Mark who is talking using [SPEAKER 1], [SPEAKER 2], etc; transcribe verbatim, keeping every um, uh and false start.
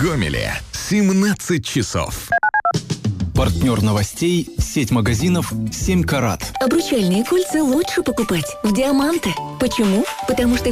[SPEAKER 1] Гомеле семнадцать часов.
[SPEAKER 2] Партнер новостей – сеть магазинов «семь карат».
[SPEAKER 3] Обручальные кольца лучше покупать в «Диаманте». Почему? Потому что